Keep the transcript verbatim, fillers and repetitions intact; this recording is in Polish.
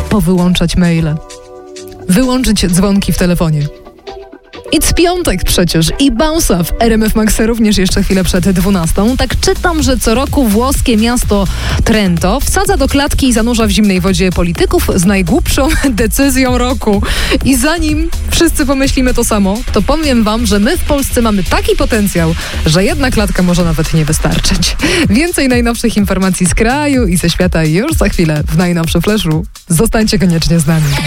powyłączać maile, wyłączyć dzwonki w telefonie. It's piątek przecież i Bounce'a w R M F Max również jeszcze chwilę przed dwunastą. Tak czytam, że co roku włoskie miasto Trento wsadza do klatki i zanurza w zimnej wodzie polityków z najgłupszą decyzją roku. I zanim wszyscy pomyślimy to samo, to powiem wam, że my w Polsce mamy taki potencjał, że jedna klatka może nawet nie wystarczyć. Więcej najnowszych informacji z kraju i ze świata już za chwilę w najnowszym Flashu. Zostańcie koniecznie z nami.